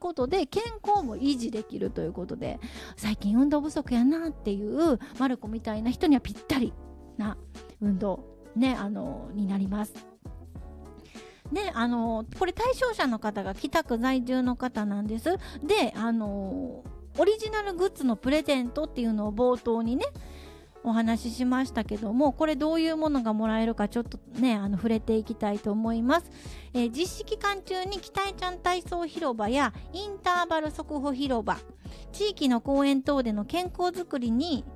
ことで健康も維持できるということで、最近運動不足やなっていうマルコみたいな人にはぴったりな運動ね、になります。で、これ対象者の方が北区在住の方なんです。で、オリジナルグッズのプレゼントっていうのを冒頭にねお話ししましたけども、これどういうものがもらえるかちょっとね触れていきたいと思います。実施期間中にきたえちゃん体操広場やインターバル速歩広場、地域の公園等での健康づくり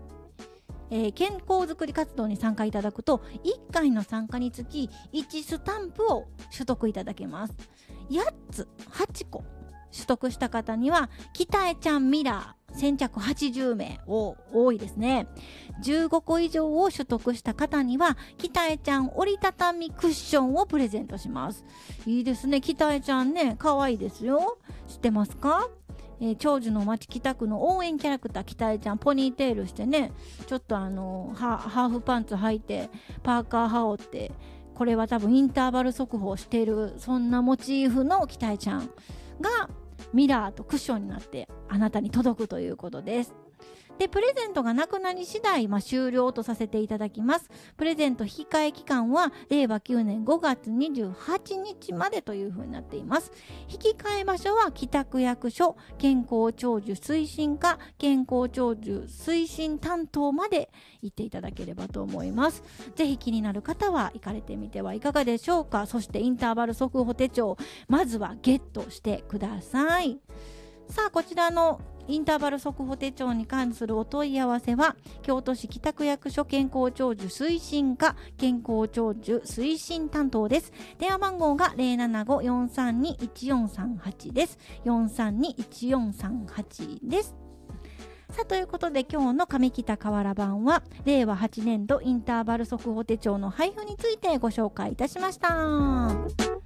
活動に参加いただくと1回の参加につき1スタンプを取得いただけます。8個取得した方にはきたえちゃんミラー先着80名を多いですね。15個以上を取得した方にはきたえちゃん折りたたみクッションをプレゼントします。いいですね。きたえちゃんね、可愛いですよ。知ってますか？長寿の町北区の応援キャラクターきたえちゃん、ポニーテールしてね、ちょっとハーフパンツ履いてパーカー羽織って、これは多分インターバル速歩をしている、そんなモチーフのきたえちゃんがミラーとクッションになってあなたに届くということです。で、プレゼントがなくなり次第、終了とさせていただきます。プレゼント引き換え期間は令和9年5月28日までというふうになっています。引き換え場所は北区役所健康長寿推進課健康長寿推進担当まで行っていただければと思います。ぜひ気になる方は行かれてみてはいかがでしょうか。そしてインターバル速歩手帳、まずはゲットしてください。さあ、こちらのインターバル速歩手帳に関するお問い合わせは京都市北区役所健康長寿推進課健康長寿推進担当です。電話番号が 075-432-1438 です。432-1438 です。さあ、ということで今日の上北河原版は令和8年度インターバル速歩手帳の配布についてご紹介いたしました。